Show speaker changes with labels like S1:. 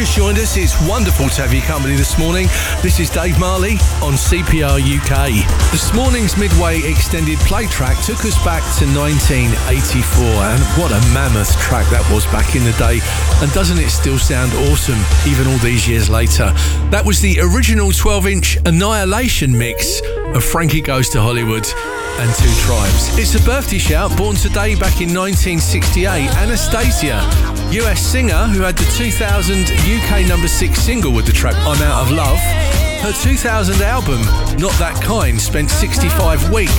S1: just joined us, it's wonderful to have your company this morning. This is Dave Marley on CPR UK. This morning's Midway extended play track took us back to 1984, and what a mammoth track that was back in the day. And doesn't it still sound awesome, even all these years later? That was the original 12-inch Annihilation mix of Frankie Goes to Hollywood and Two Tribes. It's a birthday shout, born today back in 1968, Anastasia, US singer who had the 2000 UK number 6 single with the track I'm Out of Love. Her 2000 album, Not That Kind, spent 65 weeks